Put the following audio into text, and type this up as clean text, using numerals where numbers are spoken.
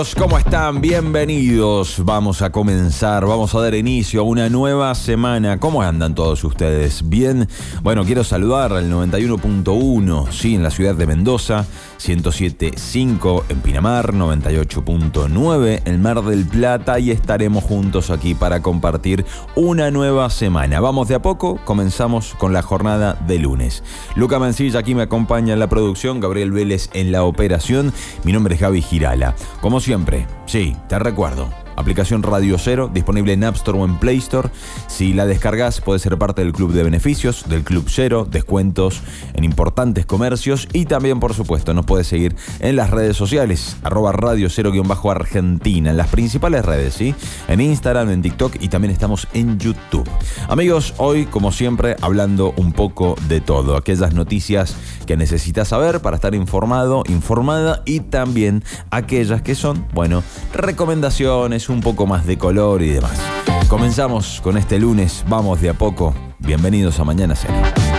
¿Cómo están? Bienvenidos. Vamos a comenzar, vamos a dar inicio a una nueva semana. ¿Cómo andan todos ustedes? ¿Bien? Bueno, quiero saludar al 91.1, sí, en la ciudad de Mendoza, 107.5 en Pinamar, 98.9 en Mar del Plata y estaremos juntos aquí para compartir una nueva semana. Vamos de a poco, comenzamos con la jornada de lunes. Luca Mancilla aquí me acompaña en la producción, Gabriel Vélez en la operación. Mi nombre es Gaby Girala. Como siempre, sí, te recuerdo, aplicación Radio Cero, disponible en App Store o en Play Store. Si la descargas, puedes ser parte del club de beneficios, del Club Cero, descuentos en importantes comercios y también, por supuesto, nos puedes seguir en las redes sociales, @Radio Cero_Argentina, en las principales redes, ¿sí? En Instagram, en TikTok y también estamos en YouTube. Amigos, hoy, como siempre, hablando un poco de todo, aquellas noticias que necesitas saber para estar informado, informada y también aquellas que son, bueno, recomendaciones, un poco más de color y demás. Comenzamos con este lunes, vamos de a poco. Bienvenidos a Mañana Cero.